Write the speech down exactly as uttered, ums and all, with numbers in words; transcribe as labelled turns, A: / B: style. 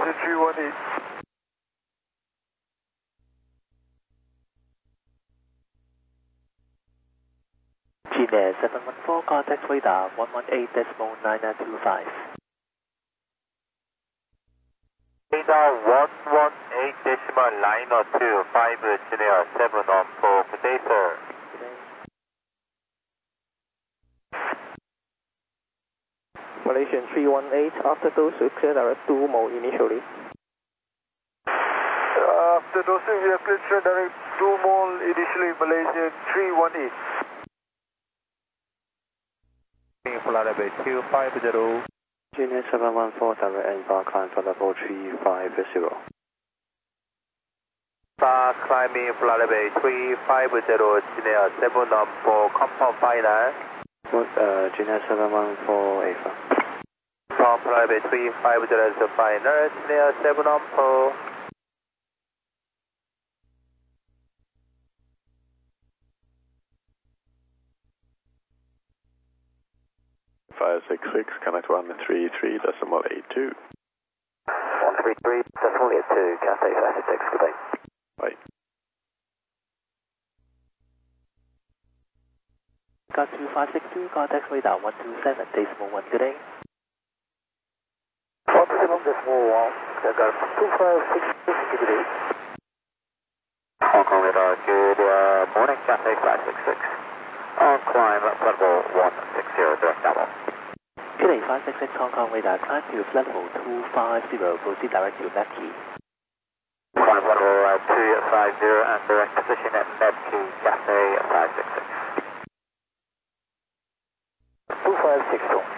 A: Malaysia three one eight.
B: G N A seven one four, contact radar one one eight decimal nine nine two five.
C: Radar one one eight decimal nine zero two five, G N A seven one four, good day, sir.
D: Malaysian three one eight, after those we clear direct two more initially.
A: Uh, after dosing, we are cleared straight direct two more initially, Malaysian three one eight.
C: Flight level two five zero.
E: G N A seven one four, direct embark climb for level three five zero.
C: Bar climbing flight level three five zero, G N A seven one four, compound final.
E: Uh, G N A seven one four, Alpha.
C: From flight level three five zero to final, G N A seven one four.
F: five six six, connect one three three decimal eight two.
C: one three three decimal eight two, Cathay five six six, good day.
F: Bye.
B: Got two five six two, contact radar one two seven decimal one, good day.
C: one two seven decimal one, got two five six two, good day. Hong Kong radar, good uh, morning, Cathay five six six. On climb level one six zero, direct double.
B: Good day, five six six Hong Kong radar, climb to flight level two five zero, proceed direct to left key.
C: Climb level uh, two five zero and direct position at left key, Cathay five six six. two five six two.